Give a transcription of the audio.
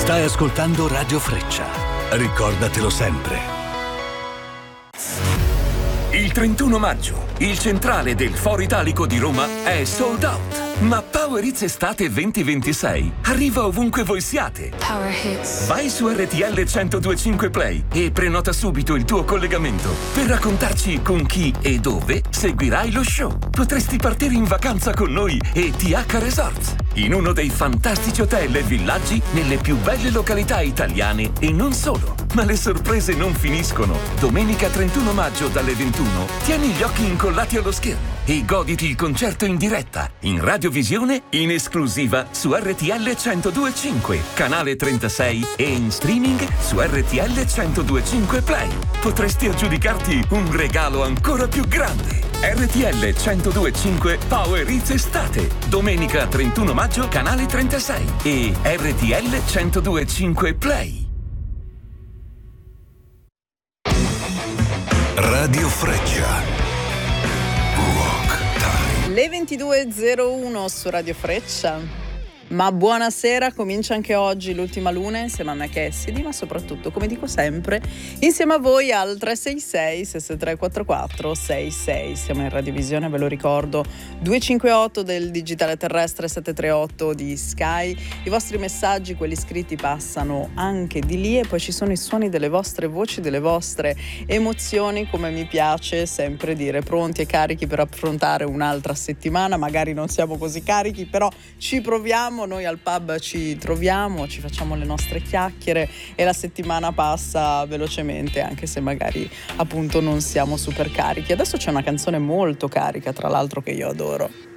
Stai ascoltando Radio Freccia. Ricordatelo sempre. Il 31 maggio, il centrale del Foro Italico di Roma è sold out. Ma Power Hits Estate 2026 arriva ovunque voi siate. Power Hits. Vai su RTL 1025 Play e prenota subito il tuo collegamento per raccontarci con chi e dove seguirai lo show. Potresti partire in vacanza con noi e TH Resorts, in uno dei fantastici hotel e villaggi nelle più belle località italiane e non solo. Ma le sorprese non finiscono. Domenica 31 maggio dalle 21 tieni gli occhi incollati allo schermo e goditi il concerto in diretta, in radiovisione, in esclusiva su RTL 1025, canale 36 e in streaming su RTL 1025 Play. Potresti aggiudicarti un regalo ancora più grande. RTL 1025 Power Hits Estate, domenica 31 maggio, canale 36 e RTL 1025 Play. Radio Freccia. Rock Time. Le 22.01 su Radio Freccia. Ma buonasera, comincia anche oggi l'ultima luna insieme a me Cassidy, ma soprattutto, come dico sempre, insieme a voi al 366 6344 66. Siamo in radiovisione, ve lo ricordo, 258 del digitale terrestre, 738 di Sky. I vostri messaggi, quelli scritti, passano anche di lì e poi ci sono i suoni delle vostre voci, delle vostre emozioni, come mi piace sempre dire, pronti e carichi per affrontare un'altra settimana. Magari non siamo così carichi, però ci proviamo. Noi al pub ci troviamo, ci facciamo le nostre chiacchiere e la settimana passa velocemente, anche se magari appunto non siamo super carichi. Adesso c'è una canzone molto carica, tra l'altro, che io adoro.